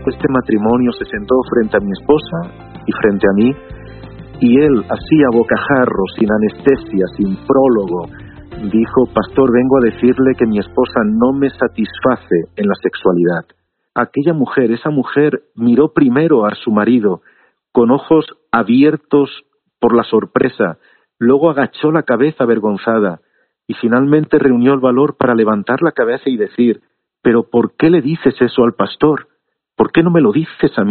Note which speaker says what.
Speaker 1: este matrimonio se sentó frente a mi esposa y frente a mí, y él, así a bocajarro, sin anestesia, sin prólogo, dijo: pastor, vengo a decirle que mi esposa no me satisface en la sexualidad. Aquella mujer, esa mujer, miró primero a su marido con ojos abiertos por la sorpresa, luego agachó la cabeza avergonzada y finalmente reunió el valor para levantar la cabeza y decir: pero ¿por qué le dices eso al pastor? ¿Por qué no me lo dices a mí?